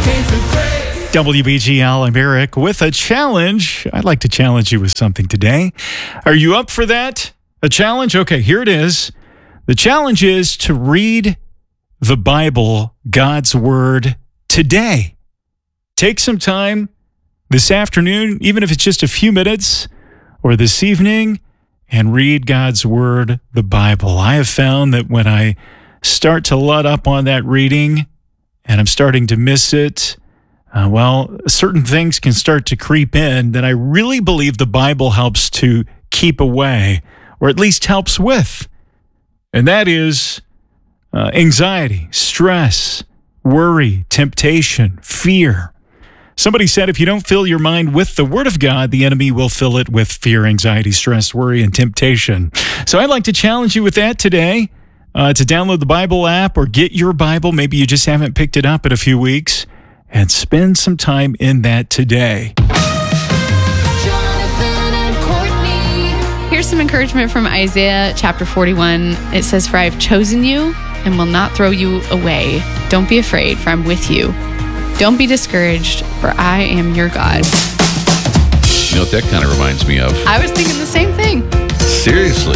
WBGL, I'm Eric with a challenge. I'd like to challenge you with something today. Are you up for that? A challenge? Okay, here it is. The challenge is to read the Bible, God's Word, today. Take some time this afternoon, even if it's just a few minutes, or this evening, and read God's Word, the Bible. I have found that when I start to let up on that reading and I'm starting to miss it, certain things can start to creep in that I really believe the Bible helps to keep away, or at least helps with. And that is anxiety, stress, worry, temptation, fear. Somebody said if you don't fill your mind with the Word of God, the enemy will fill it with fear, anxiety, stress, worry, and temptation. So I'd like to challenge you with that today, to download the Bible app or get your Bible. Maybe you just haven't picked it up in a few weeks. And spend some time in that today. Jonathan and Courtney. Here's some encouragement from Isaiah chapter 41. It says, "For I have chosen you and will not throw you away. Don't be afraid, for I'm with you. Don't be discouraged, for I am your God." You know what that kind of reminds me of? I was thinking the same thing. Seriously.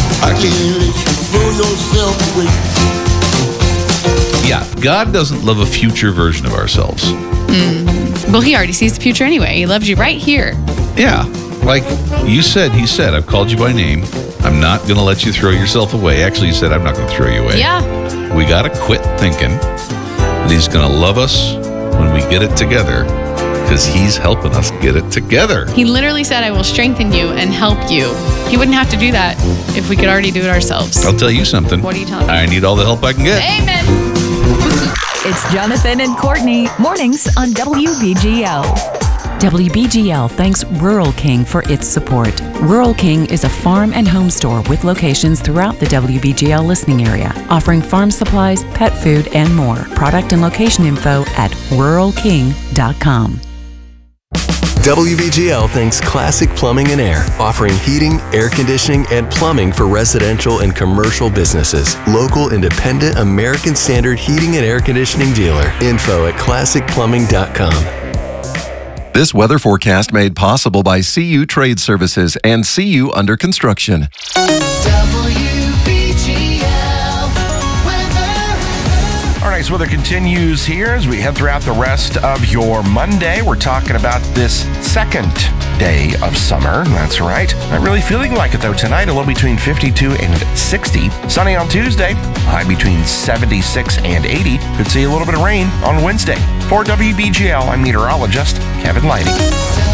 Yeah, God doesn't love a future version of ourselves. Well, he already sees the future anyway. He loves you right here. Yeah, like he said, I've called you by name. I'm not going to let you throw yourself away. Actually, he said, I'm not going to throw you away. Yeah. We got to quit thinking that he's going to love us when we get it together, because he's helping us get it together. He literally said, "I will strengthen you and help you." He wouldn't have to do that if we could already do it ourselves. I'll tell you something. What are you telling me? I need all the help I can get. Amen. It's Jonathan and Courtney, mornings on WBGL. WBGL thanks Rural King for its support. Rural King is a farm and home store with locations throughout the WBGL listening area, offering farm supplies, pet food, and more. Product and location info at ruralking.com. WBGL thanks Classic Plumbing and Air, offering heating, air conditioning, and plumbing for residential and commercial businesses. Local, independent, American Standard heating and air conditioning dealer. Info at classicplumbing.com. This weather forecast made possible by CU Trade Services and CU Under Construction. All right, so weather continues here as we head throughout the rest of your Monday. We're talking about this second day of summer. That's right. Not really feeling like it, though. Tonight, a low between 52 and 60. Sunny on Tuesday, high between 76 and 80. Could see a little bit of rain on Wednesday. For WBGL, I'm meteorologist Kevin Lighting.